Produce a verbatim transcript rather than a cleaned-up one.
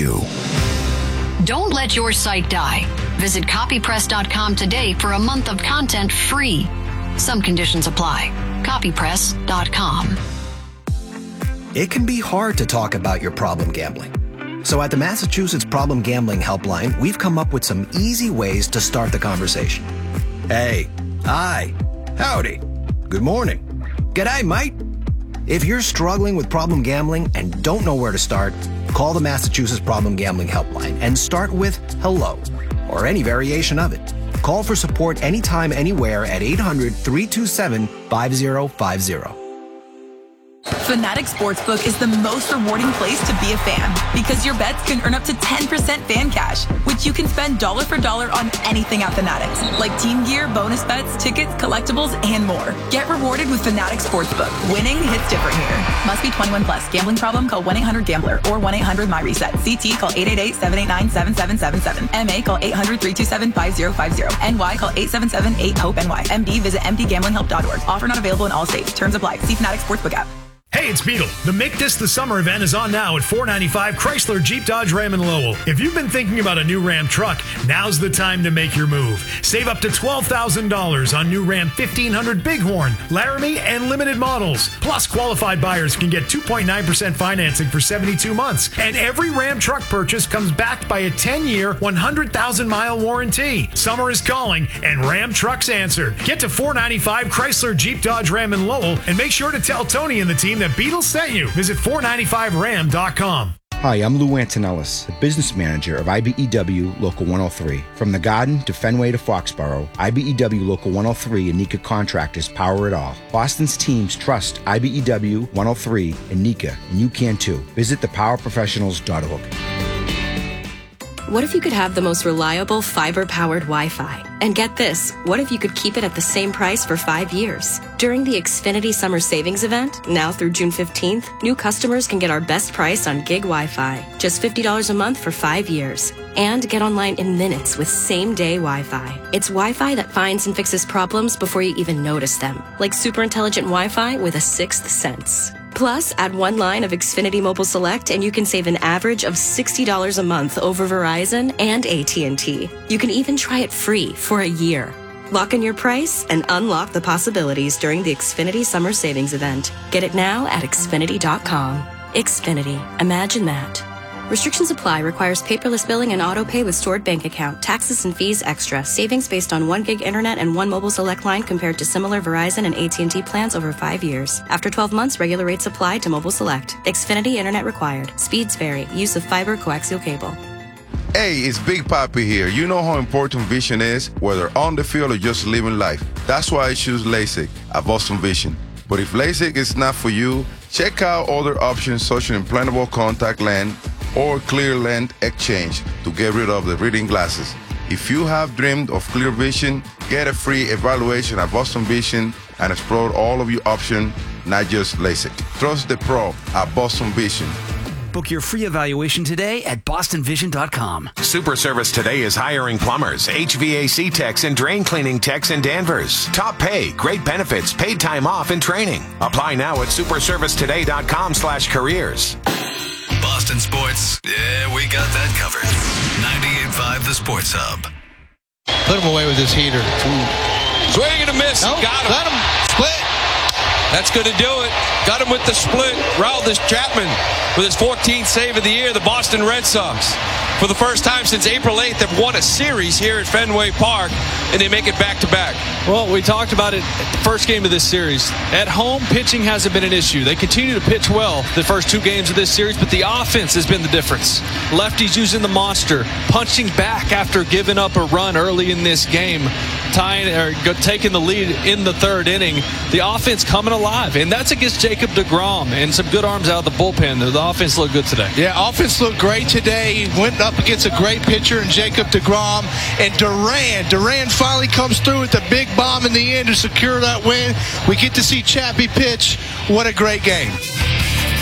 you. Don't let your site die. Visit copy press dot com today for a month of content free. Some conditions apply. copy press dot com. It can be hard to talk about your problem gambling. So at the Massachusetts Problem Gambling Helpline, we've come up with some easy ways to start the conversation. Hey, hi, howdy, good morning, g'day, mate. If you're struggling with problem gambling and don't know where to start, call the Massachusetts Problem Gambling Helpline and start with hello, or any variation of it. Call for support anytime, anywhere at eight hundred, three two seven, five zero five zero. Fanatics Sportsbook is the most rewarding place to be a fan because your bets can earn up to ten percent fan cash, which you can spend dollar for dollar on anything at Fanatics, like team gear, bonus bets, tickets, collectibles, and more. Get rewarded with Fanatics Sportsbook. Winning hits different here. Must be twenty-one plus. Gambling problem? Call one eight hundred gambler or one eight hundred my reset. C T call eight eight eight, seven eight nine, seven seven seven seven. M A call eight hundred, three two seven, five zero five zero. N Y call eight seven seven, eight hope N Y. M D visit m d gambling help dot org. Offer not available in all states. Terms apply. See Fanatics Sportsbook app. Hey, it's Beetle. The Make This the Summer event is on now at four ninety-five Chrysler Jeep Dodge Ram in Lowell. If you've been thinking about a new Ram truck, now's the time to make your move. Save up to twelve thousand dollars on new Ram fifteen hundred Bighorn, Laramie, and limited models. Plus, qualified buyers can get two point nine percent financing for seventy-two months. And every Ram truck purchase comes backed by a ten-year, one hundred thousand mile warranty. Summer is calling, and Ram trucks answered. Get to four ninety-five Chrysler Jeep Dodge Ram in Lowell, and make sure to tell Tony and the team that Beatles sent you. Visit four ninety-five ram dot com. Hi, I'm Lou Antonellis, the business manager of I B E W Local one oh three. From the Garden to Fenway to Foxborough, I B E W Local one oh three and Nika Contractors power it all. Boston's teams trust I B E W one oh three and Nika, and you can too. Visit the power professionals dot org. What if you could have the most reliable fiber-powered Wi-Fi? And get this, what if you could keep it at the same price for five years? During the Xfinity Summer Savings Event, now through June fifteenth, new customers can get our best price on gig Wi-Fi, just fifty dollars a month for five years. And get online in minutes with same-day Wi-Fi. It's Wi-Fi that finds and fixes problems before you even notice them, like super intelligent Wi-Fi with a sixth sense. Plus, add one line of Xfinity Mobile Select and you can save an average of sixty dollars a month over Verizon and A T and T. You can even try it free for a year. Lock in your price and unlock the possibilities during the Xfinity Summer Savings Event. Get it now at Xfinity dot com. Xfinity. Imagine that. Restrictions apply. Requires paperless billing and auto pay with stored bank account. Taxes and fees extra. Savings based on one gig internet and one mobile select line compared to similar Verizon and A T and T plans over five years. After twelve months, regular rates apply to mobile select. Xfinity internet required. Speeds vary. Use of fiber coaxial cable. Hey, it's Big Papi here. You know how important vision is, whether on the field or just living life. That's why I choose LASIK at Boston Vision. But if LASIK is not for you, check out other options such as implantable contact lens or clear lens exchange to get rid of the reading glasses. If you have dreamed of clear vision, get a free evaluation at Boston Vision and explore all of your options, not just LASIK. Trust the pro at Boston Vision. Book your free evaluation today at boston vision dot com. Super Service Today is hiring plumbers, H V A C techs, and drain cleaning techs in Danvers. Top pay, great benefits, paid time off, and training. Apply now at super service today dot com slash careers. Boston sports, yeah, we got that covered. ninety-eight point five The Sports Hub. Put him away with his heater. Swing and a miss. Nope, Got him. Got him. Split. That's going to do it. Got him with the split. Aroldis Chapman with his fourteenth save of the year. The Boston Red Sox, for the first time since April eighth, have won a series here at Fenway Park, and they make it back-to-back. Well, we talked about it at the first game of this series. At home, pitching hasn't been an issue. They continue to pitch well the first two games of this series, but the offense has been the difference. Lefties using the monster, punching back after giving up a run early in this game, tying or taking the lead in the third inning. The offense coming alive, and that's against Jacob deGrom and some good arms out of the bullpen. The offense looked good today. Yeah, offense looked great today. Went up against a great pitcher in Jacob deGrom. And Duran, Duran finally comes through with the big bomb in the end to secure that win. We get to see Chappie pitch. What a great game.